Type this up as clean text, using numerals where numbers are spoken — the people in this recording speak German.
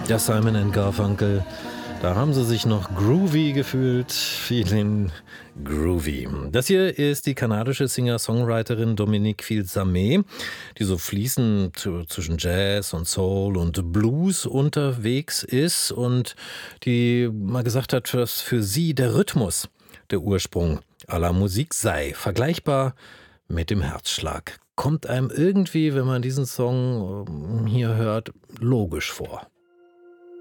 Ja, Simon and Garfunkel, da haben sie sich noch groovy gefühlt. Feeling groovy. Das hier ist die kanadische Singer-Songwriterin Dominique Fils-Aimé, die so fließend zwischen Jazz und Soul und Blues unterwegs ist und die mal gesagt hat, dass für sie der Rhythmus der Ursprung aller Musik sei. Vergleichbar mit dem Herzschlag. Kommt einem irgendwie, wenn man diesen Song hier hört, logisch vor.